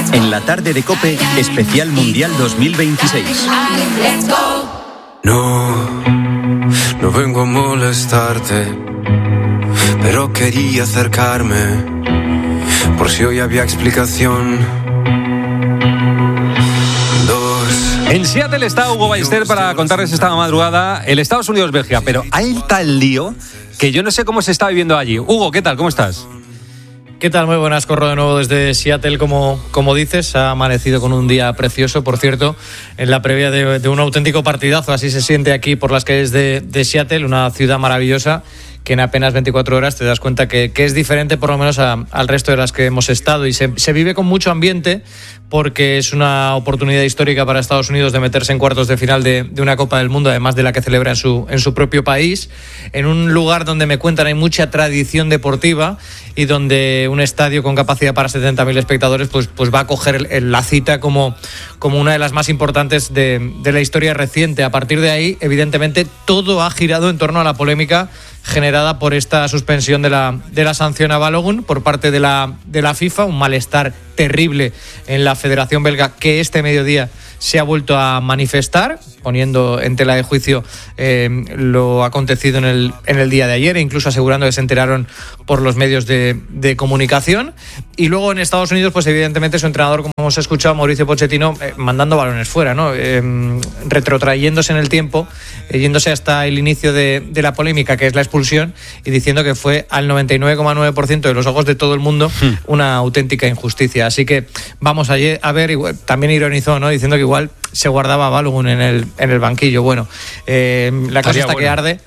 En la tarde de COPE, especial Mundial 2026. No vengo a molestarte, pero quería acercarme, por si hoy había explicación. En Seattle está Hugo Ballester para contarles esta madrugada el Estados Unidos-Bélgica, pero hay tal lío que yo no sé cómo se está viviendo allí. Hugo, ¿qué tal? ¿Cómo estás? ¿Qué tal? Muy buenas, corro de nuevo desde Seattle, como dices, ha amanecido con un día precioso, por cierto, en la previa de un auténtico partidazo, así se siente aquí por las calles de Seattle, una ciudad maravillosa que en apenas 24 horas te das cuenta que es diferente por lo menos al resto de las que hemos estado, y se vive con mucho ambiente porque es una oportunidad histórica para Estados Unidos de meterse en cuartos de final de una Copa del Mundo, además de la que celebra en su propio país, en un lugar donde me cuentan hay mucha tradición deportiva y donde un estadio con capacidad para 70.000 espectadores pues va a coger la cita como una de las más importantes de la historia reciente. A partir de ahí, evidentemente, todo ha girado en torno a la polémica generada por esta suspensión de la sanción a Balogun por parte de la FIFA, un malestar terrible en la Federación Belga, que este mediodía se ha vuelto a manifestar, poniendo en tela de juicio lo acontecido en el día de ayer, e incluso asegurando que se enteraron por los medios de comunicación. Y luego en Estados Unidos, pues evidentemente su entrenador, como hemos escuchado, Mauricio Pochettino, mandando balones fuera, ¿no? Retrotrayéndose en el tiempo, yéndose hasta el inicio de la polémica, que es la expulsión, y diciendo que fue al 99,9% de los ojos de todo el mundo una auténtica injusticia. Así que vamos a ver, también ironizó, ¿no? Diciendo que igual se guardaba a Balogun en el banquillo. Bueno, la cosa está que arde.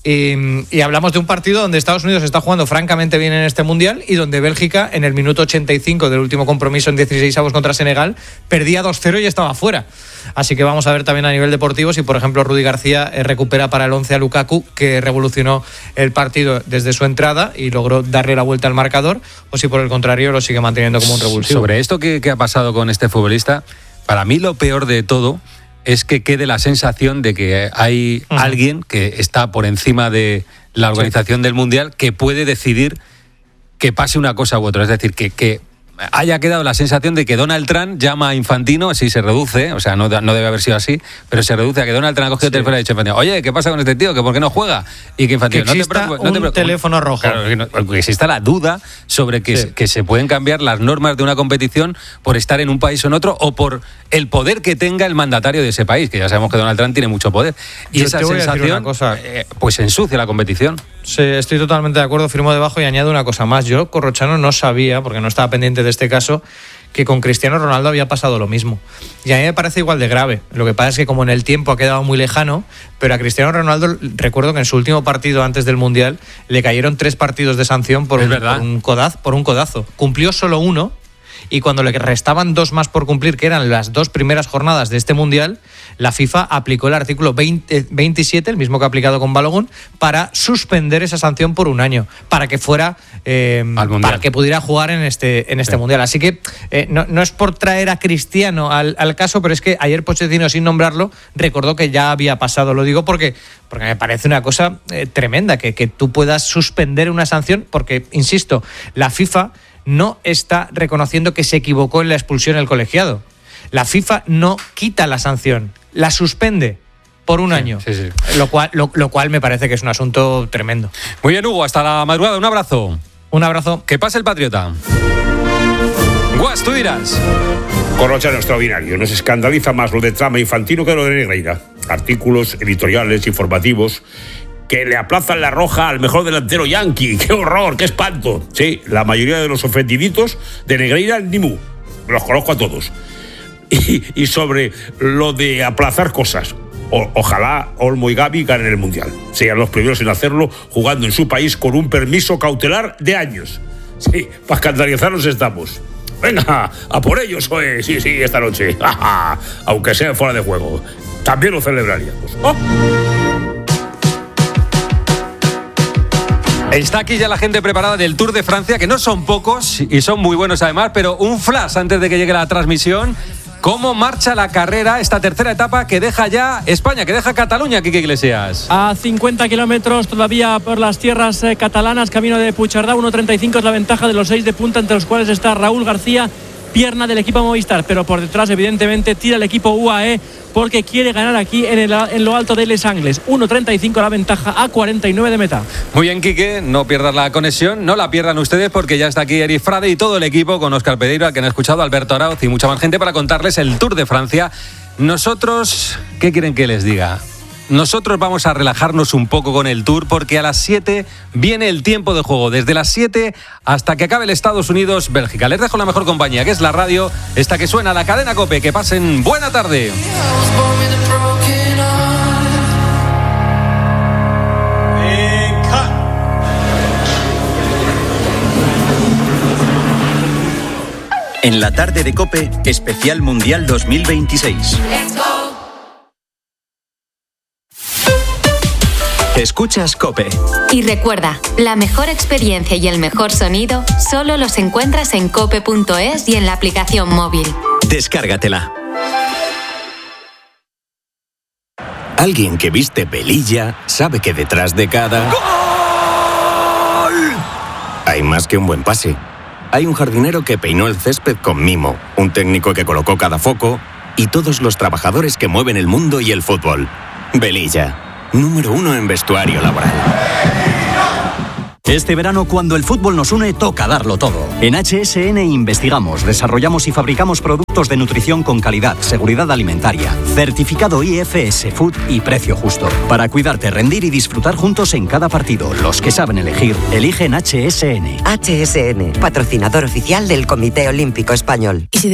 Y hablamos de un partido donde Estados Unidos está jugando francamente bien en este Mundial y donde Bélgica, en el minuto 85 del último compromiso en 16avos contra Senegal, perdía 2-0 y estaba fuera. Así que vamos a ver también a nivel deportivo si, por ejemplo, Rudi García recupera para el 11 a Lukaku, que revolucionó el partido desde su entrada y logró darle la vuelta al marcador, o si por el contrario lo sigue manteniendo como un revulsivo. Sobre esto que ha pasado con este futbolista, para mí lo peor de todo es que quede la sensación de que hay alguien que está por encima de la organización del Mundial que puede decidir que pase una cosa u otra. Es decir, que haya quedado la sensación de que Donald Trump llama a Infantino, así se reduce, o sea, no debe haber sido así, pero se reduce a que Donald Trump ha cogido el teléfono y ha dicho a Infantino: oye, ¿qué pasa con este tío? ¿Que por qué no juega? Y que Infantino, no te preocupes, un teléfono rojo. Claro, que exista la duda sobre que se pueden cambiar las normas de una competición por estar en un país o en otro, o por el poder que tenga el mandatario de ese país, que ya sabemos que Donald Trump tiene mucho poder. Y esa sensación pues ensucia la competición. Sí, estoy totalmente de acuerdo, firmo debajo y añado una cosa más. Yo, Corrochano, no sabía, porque no estaba pendiente de este caso, que con Cristiano Ronaldo había pasado lo mismo. Y a mí me parece igual de grave. Lo que pasa es que como en el tiempo ha quedado muy lejano, pero a Cristiano Ronaldo recuerdo que en su último partido antes del Mundial le cayeron 3 partidos de sanción por un codazo. Cumplió solo uno. Y cuando le restaban 2 más por cumplir, que eran las 2 primeras jornadas de este Mundial, la FIFA aplicó el artículo 27, el mismo que ha aplicado con Balogun, para suspender esa sanción por un año, para que fuera para que pudiera jugar en este Mundial. Así que no es por traer a Cristiano al caso, pero es que ayer Pochettino, sin nombrarlo, recordó que ya había pasado. Lo digo porque me parece una cosa tremenda que tú puedas suspender una sanción, porque, insisto, la FIFA no está reconociendo que se equivocó en la expulsión del colegiado. La FIFA no quita la sanción, la suspende por un año. Sí. Lo cual me parece que es un asunto tremendo. Muy bien, Hugo, hasta la madrugada. Un abrazo. Un abrazo. Que pase el Patriota. Guas, tú dirás. Corrochano extraordinario. Nos escandaliza más lo de Trama Infantino que lo de Negreira. Artículos editoriales, informativos, que le aplazan la roja al mejor delantero yanqui. ¡Qué horror! ¡Qué espanto! Sí, la mayoría de los ofendiditos de Negreira, ni mu. Los conozco a todos. Y sobre lo de aplazar cosas, ojalá Olmo y Gavi ganen el Mundial. Sean los primeros en hacerlo, jugando en su país con un permiso cautelar de años. Sí, para escandalizarnos estamos. Venga, a por ellos, oye. Sí, esta noche. Aunque sea fuera de juego. También lo celebraríamos. ¡Oh! Está aquí ya la gente preparada del Tour de Francia, que no son pocos y son muy buenos además, pero un flash antes de que llegue la transmisión. ¿Cómo marcha la carrera, esta tercera etapa que deja ya España, que deja Cataluña, Quique Iglesias? A 50 kilómetros todavía por las tierras catalanas, camino de Puigcerdá, 1.35 es la ventaja de los 6 de punta, entre los cuales está Raúl García pierna del equipo Movistar, pero por detrás evidentemente tira el equipo UAE porque quiere ganar aquí en lo alto de Les Angles. 1.35 la ventaja a 49 de meta. Muy bien, Quique, no pierdas la conexión, no la pierdan ustedes porque ya está aquí Eric Frade y todo el equipo con Óscar Pereiro, al que han escuchado, Alberto Arauz y mucha más gente para contarles el Tour de Francia. Nosotros, ¿qué quieren que les diga? Nosotros vamos a relajarnos un poco con el Tour porque a las 7 viene el tiempo de juego. Desde las 7 hasta que acabe el Estados Unidos-Bélgica. Les dejo la mejor compañía, que es la radio, esta que suena, la cadena COPE. Que pasen buena tarde. En la tarde de COPE, especial Mundial 2026. Escuchas COPE. Y recuerda, la mejor experiencia y el mejor sonido solo los encuentras en cope.es y en la aplicación móvil. Descárgatela. Alguien que viste pelilla sabe que detrás de cada ¡gol! Hay más que un buen pase. Hay un jardinero que peinó el césped con mimo, un técnico que colocó cada foco y todos los trabajadores que mueven el mundo y el fútbol. Velilla, número 1 en vestuario laboral. Este verano, cuando el fútbol nos une, toca darlo todo. En HSN investigamos, desarrollamos y fabricamos productos de nutrición con calidad, seguridad alimentaria, certificado IFS Food y precio justo. Para cuidarte, rendir y disfrutar juntos en cada partido. Los que saben elegir, eligen HSN. HSN, patrocinador oficial del Comité Olímpico Español.